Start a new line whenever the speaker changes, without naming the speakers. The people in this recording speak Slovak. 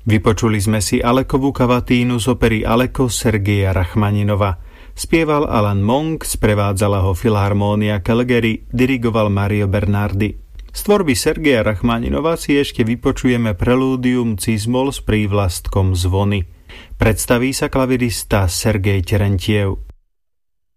Vypočuli sme si Alekovú kavatínu z opery Aleko Sergeja Rachmaninova. Spieval Alan Monk, sprevádzala ho Filharmónia Calgary, dirigoval Mario Bernardi. Z tvorby Sergeja Rachmaninova si ešte vypočujeme prelúdium Cis-moll s prívlastkom zvony. Predstaví sa klavirista Sergej Terentiev.